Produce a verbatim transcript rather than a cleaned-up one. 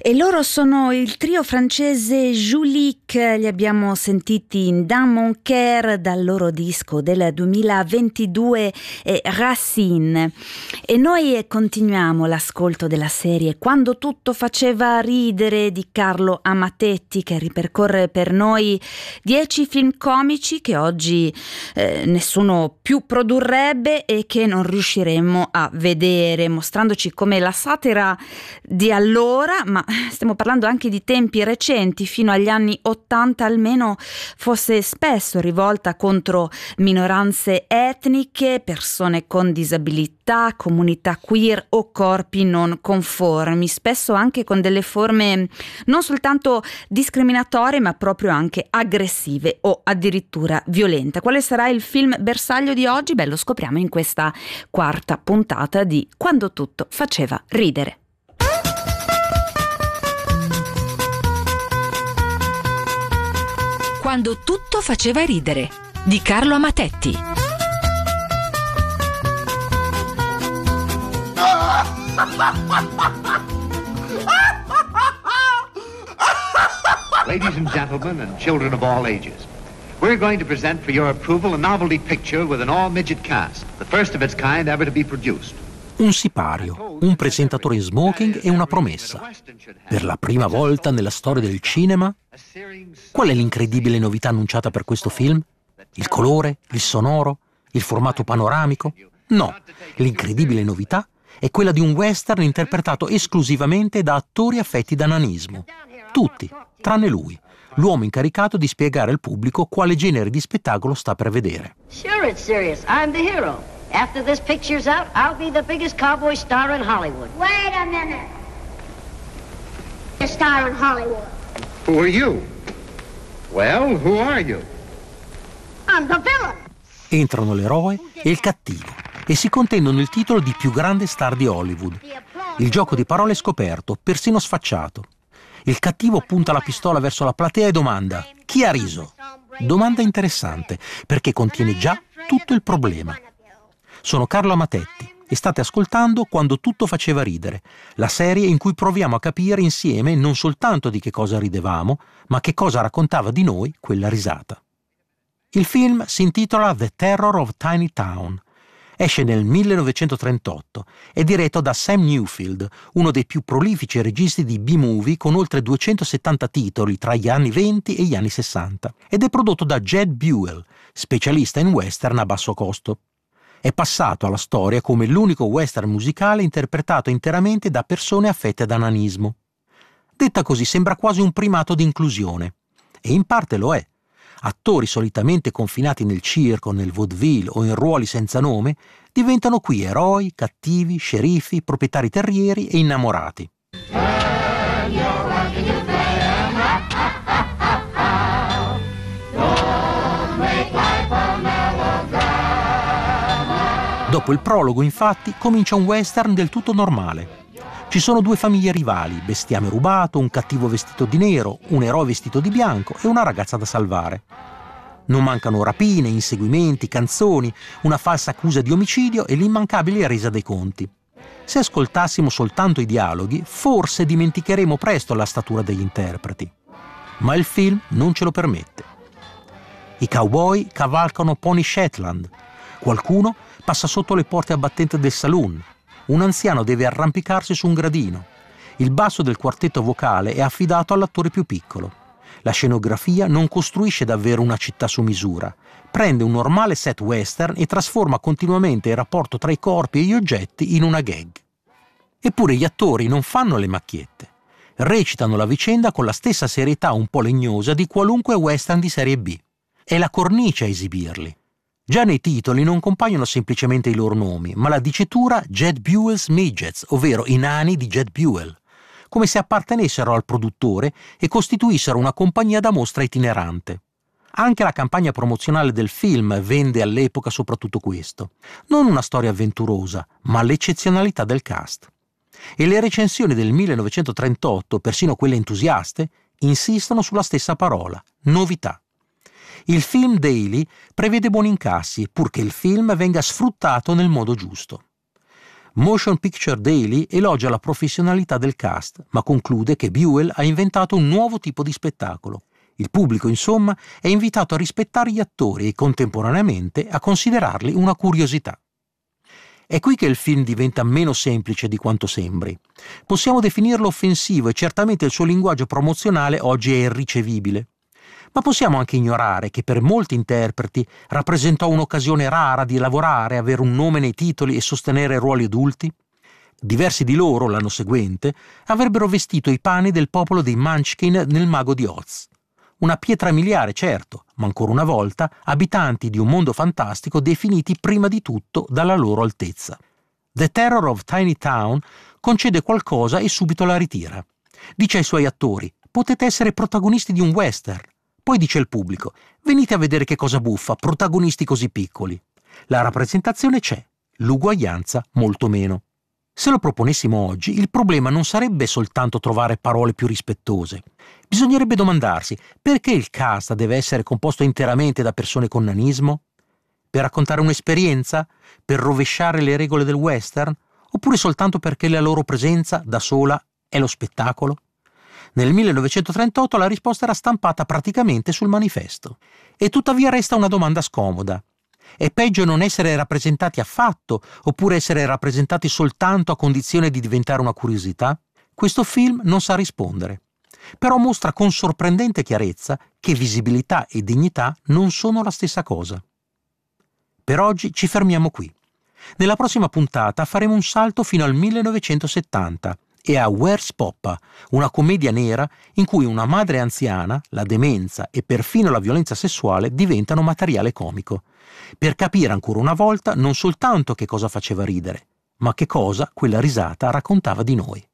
E loro sono il trio francese Julique, li abbiamo sentiti in Dans mon cœur dal loro disco del duemilaventidue eh, Racine. E noi continuiamo l'ascolto della serie Quando tutto faceva ridere di Carlo Amatetti, che ripercorre per noi dieci film comici che oggi eh, nessuno più produrrebbe e che non riusciremmo a vedere, mostrandoci come la satira di allora, ma stiamo parlando anche di tempi recenti, fino agli anni ottanta almeno, fosse spesso rivolta contro minoranze etniche, persone con disabilità, comunità queer o corpi non conformi, spesso anche con delle forme non soltanto discriminatorie ma proprio anche aggressive o addirittura violente. Quale sarà il film bersaglio di oggi? Beh, lo scopriamo in questa quarta puntata di Quando tutto faceva ridere. Quando tutto faceva ridere di Carlo Amatetti. Ladies and gentlemen and children of all ages, we're going to present for your approval a novelty picture with an all-midget cast, the first of its kind ever to be produced. Un sipario, un presentatore in smoking e una promessa. Per la prima volta nella storia del cinema, qual è l'incredibile novità annunciata per questo film? Il colore? Il sonoro? Il formato panoramico? No, l'incredibile novità è quella di un western interpretato esclusivamente da attori affetti da nanismo. Tutti, tranne lui, l'uomo incaricato di spiegare al pubblico quale genere di spettacolo sta per vedere. Sure it's serious. I'm the hero. After this picture's out, I'll be the biggest cowboy star in Hollywood. Wait a minute. A star in Hollywood. Who are you? Well, who are you? I'm the villain. Entrano l'eroe e il cattivo e si contendono il titolo di più grande star di Hollywood. Il gioco di parole è scoperto, persino sfacciato. Il cattivo punta la pistola verso la platea e domanda: chi ha riso? Domanda interessante, perché contiene già tutto il problema. Sono Carlo Amatetti e state ascoltando Quando tutto faceva ridere, la serie in cui proviamo a capire insieme non soltanto di che cosa ridevamo, ma che cosa raccontava di noi quella risata. Il film si intitola The Terror of Tiny Town. Esce nel millenovecentotrentotto, è diretto da Sam Newfield, uno dei più prolifici registi di B-movie con oltre duecentosettanta titoli tra gli anni venti e gli anni sessanta, ed è prodotto da Jed Buell, specialista in western a basso costo. È passato alla storia come l'unico western musicale interpretato interamente da persone affette da nanismo. Detta così sembra quasi un primato di inclusione, e in parte lo è. Attori solitamente confinati nel circo, nel vaudeville o in ruoli senza nome diventano qui eroi, cattivi, sceriffi, proprietari terrieri e innamorati. Dopo il prologo, infatti, comincia un western del tutto normale. Ci sono due famiglie rivali, bestiame rubato, un cattivo vestito di nero, un eroe vestito di bianco e una ragazza da salvare. Non mancano rapine, inseguimenti, canzoni, una falsa accusa di omicidio e l'immancabile resa dei conti. Se ascoltassimo soltanto i dialoghi, forse dimenticheremo presto la statura degli interpreti. Ma il film non ce lo permette. I cowboy cavalcano pony Shetland. Qualcuno passa sotto le porte a battente del saloon. Un anziano deve arrampicarsi su un gradino. Il basso del quartetto vocale è affidato all'attore più piccolo. La scenografia non costruisce davvero una città su misura. Prende un normale set western e trasforma continuamente il rapporto tra i corpi e gli oggetti in una gag. Eppure gli attori non fanno le macchiette. Recitano la vicenda con la stessa serietà un po' legnosa di qualunque western di serie B. È la cornice a esibirli. Già nei titoli non compaiono semplicemente i loro nomi, ma la dicitura Jed Buell's Midgets, ovvero i nani di Jed Buell, come se appartenessero al produttore e costituissero una compagnia da mostra itinerante. Anche la campagna promozionale del film vende all'epoca soprattutto questo. Non una storia avventurosa, ma l'eccezionalità del cast. E le recensioni del millenovecentotrentotto, persino quelle entusiaste, insistono sulla stessa parola: novità. Il film Daily prevede buoni incassi, purché il film venga sfruttato nel modo giusto. Motion Picture Daily elogia la professionalità del cast, ma conclude che Buell ha inventato un nuovo tipo di spettacolo. Il pubblico, insomma, è invitato a rispettare gli attori e contemporaneamente a considerarli una curiosità. È qui che il film diventa meno semplice di quanto sembri. Possiamo definirlo offensivo e certamente il suo linguaggio promozionale oggi è irricevibile. Ma possiamo anche ignorare che per molti interpreti rappresentò un'occasione rara di lavorare, avere un nome nei titoli e sostenere ruoli adulti? Diversi di loro, l'anno seguente, avrebbero vestito i panni del popolo dei Munchkin nel Mago di Oz. Una pietra miliare, certo, ma ancora una volta abitanti di un mondo fantastico definiti prima di tutto dalla loro altezza. The Terror of Tiny Town concede qualcosa e subito la ritira. Dice ai suoi attori: potete essere protagonisti di un western. Poi dice al pubblico: venite a vedere che cosa buffa, protagonisti così piccoli. La rappresentazione c'è, l'uguaglianza molto meno. Se lo proponessimo oggi, il problema non sarebbe soltanto trovare parole più rispettose. Bisognerebbe domandarsi: perché il cast deve essere composto interamente da persone con nanismo? Per raccontare un'esperienza? Per rovesciare le regole del western? Oppure soltanto perché la loro presenza, da sola, è lo spettacolo? Nel millenovecentotrentotto la risposta era stampata praticamente sul manifesto. E tuttavia resta una domanda scomoda. È peggio non essere rappresentati affatto, oppure essere rappresentati soltanto a condizione di diventare una curiosità? Questo film non sa rispondere. Però mostra con sorprendente chiarezza che visibilità e dignità non sono la stessa cosa. Per oggi ci fermiamo qui. Nella prossima puntata faremo un salto fino al millenovecentosettanta e a Where's Poppa, una commedia nera in cui una madre anziana, la demenza e perfino la violenza sessuale diventano materiale comico, per capire ancora una volta non soltanto che cosa faceva ridere, ma che cosa quella risata raccontava di noi.